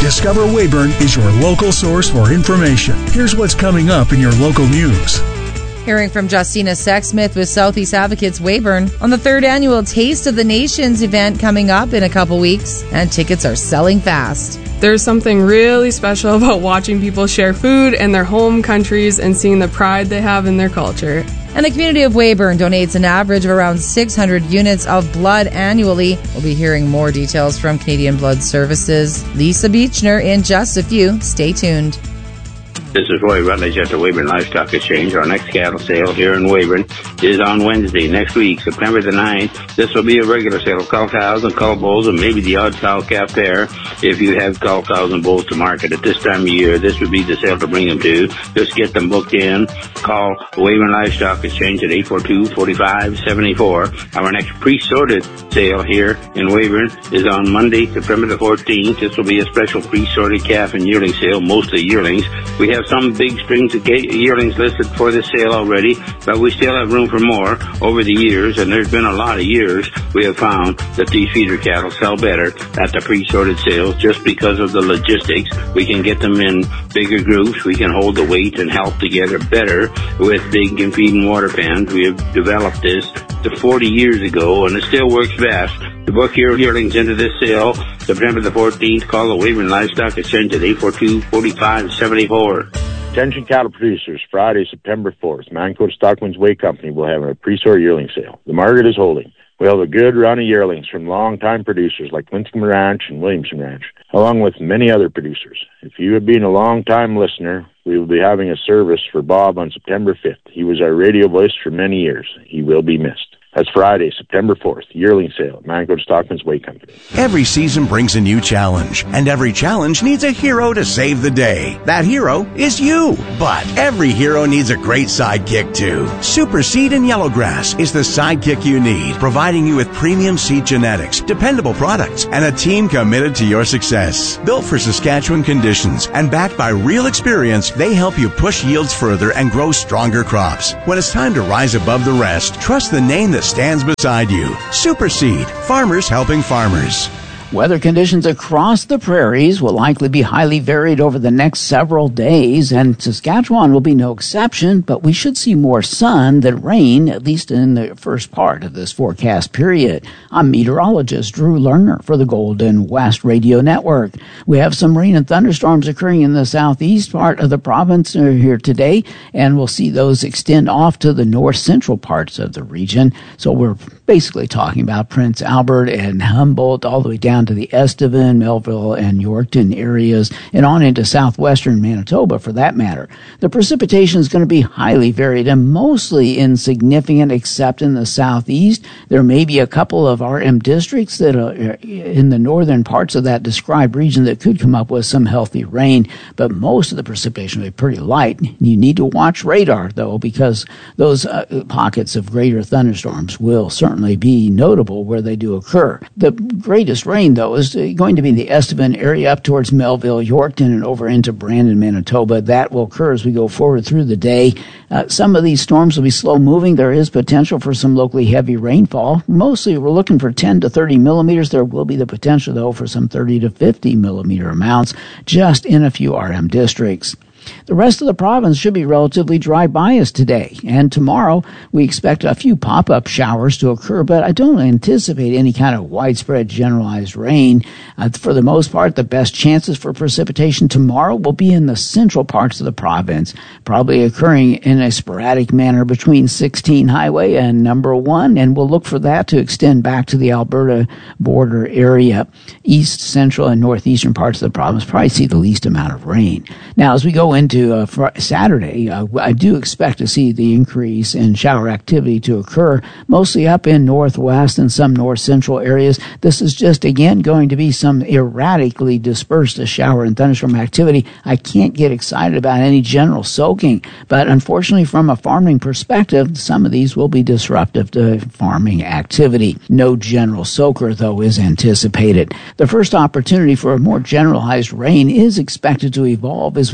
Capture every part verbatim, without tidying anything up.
Discover Weyburn is your local source for information. Here's what's coming up in your local news. Hearing from Justina Sexsmith with Southeast Advocates Weyburn on the third annual Taste of the Nations event coming up in a couple weeks, and tickets are selling fast. There's something really special about watching people share food in their home countries and seeing the pride they have in their culture. And the community of Weyburn donates an average of around six hundred units of blood annually. We'll be hearing more details from Canadian Blood Services. Lisa Beechner in just a few. Stay tuned. This is Roy Rutledge at the Weyburn Livestock Exchange. Our next cattle sale here in Weyburn is on Wednesday, next week, September the ninth. This will be a regular sale of cull cows and cull bulls and maybe the odd cow-calf pair. If you have cull cows and bulls to market at this time of year, this would be the sale to bring them to. Just get them booked in. Call Weyburn Livestock Exchange at eight four two, four five seven four. Our next pre-sorted sale here in Weyburn is on Monday, September the fourteenth. This will be a special pre-sorted calf and yearling sale, mostly yearlings. We have some big strings of yearlings listed for this sale already, but we still have room for more over the years, and there's been a lot of years we have found that these feeder cattle sell better at the pre-sorted sales just because of the logistics. We can get them in bigger groups, we can hold the weight and help together better with big and feeding water pans. We have developed this to forty years ago, and it still works best. To book your yearlings into this sale, September the fourteenth, call the Weyburn Livestock Exchange at eight four two, four five seven four. Attention cattle producers, Friday, September fourth, Mancota Stockman's Way Company will have a pre-sort yearling sale. The market is holding. We'll have a good run of yearlings from long-time producers like Lincecum Ranch and Williamson Ranch, along with many other producers. If you have been a long-time listener, we will be having a service for Bob on September fifth. He was our radio voice for many years. He will be missed. That's Friday, September fourth, yearling sale at Mancota Stockman's Way Company. Every season brings a new challenge, and every challenge needs a hero to save the day. That hero is you. But every hero needs a great sidekick, too. Super Seed and Yellowgrass is the sidekick you need, providing you with premium seed genetics, dependable products, and a team committed to your success. Built for Saskatchewan conditions and backed by real experience, they help you push yields further and grow stronger crops. When it's time to rise above the rest, trust the name that stands beside you. Super Seed, farmers helping farmers. Weather conditions across the prairies will likely be highly varied over the next several days, and Saskatchewan will be no exception, but we should see more sun than rain, at least in the first part of this forecast period. I'm meteorologist Drew Lerner for the Golden West Radio Network. We have some rain and thunderstorms occurring in the southeast part of the province here today, and we'll see those extend off to the north central parts of the region. So we're basically talking about Prince Albert and Humboldt all the way down to the Estevan, Melville, and Yorkton areas, and on into southwestern Manitoba for that matter. The precipitation is going to be highly varied and mostly insignificant except in the southeast. There may be a couple of R M districts that are in the northern parts of that described region that could come up with some healthy rain, but most of the precipitation will be pretty light. You need to watch radar, though, because those uh, pockets of greater thunderstorms will certainly be notable where they do occur. The greatest rain, though, is going to be in the Estevan area up towards Melville, Yorkton, and over into Brandon, Manitoba. That will occur as we go forward through the day. Uh, some of these storms will be slow moving. There is potential for some locally heavy rainfall. Mostly we're looking for ten to thirty millimeters. There will be the potential, though, for some thirty to fifty millimeter amounts just in a few R M districts. The rest of the province should be relatively dry bias today, and tomorrow we expect a few pop-up showers to occur, but I don't anticipate any kind of widespread generalized rain. Uh, for the most part, the best chances for precipitation tomorrow will be in the central parts of the province, probably occurring in a sporadic manner between sixteen Highway and Number one, and we'll look for that to extend back to the Alberta border area. East, central, and northeastern parts of the province probably see the least amount of rain. Now, as we go into uh, fr- Saturday, uh, I do expect to see the increase in shower activity to occur, mostly up in northwest and some north central areas. This is just, again, going to be some erratically dispersed shower and thunderstorm activity. I can't get excited about any general soaking, but unfortunately, from a farming perspective, some of these will be disruptive to farming activity. No general soaker, though, is anticipated. The first opportunity for a more generalized rain is expected to evolve as we go from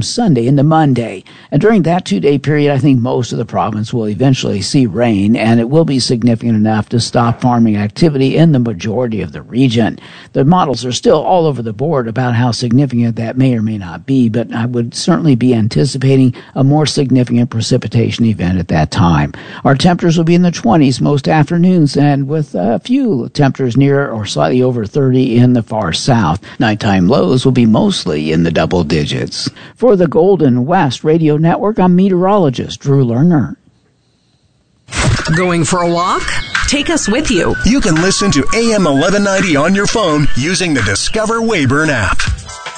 Sunday into Monday. And during that two-day period, I think most of the province will eventually see rain, and it will be significant enough to stop farming activity in the majority of the region. The models are still all over the board about how significant that may or may not be, but I would certainly be anticipating a more significant precipitation event at that time. Our temperatures will be in the twenties most afternoons, and with a few temperatures near or slightly over thirty in the far south. Nighttime lows will be mostly in the double digits. For the Golden West Radio Network, I'm meteorologist Drew Lerner. Going for a walk? Take us with you. You can listen to A M eleven ninety on your phone using the Discover Weyburn app.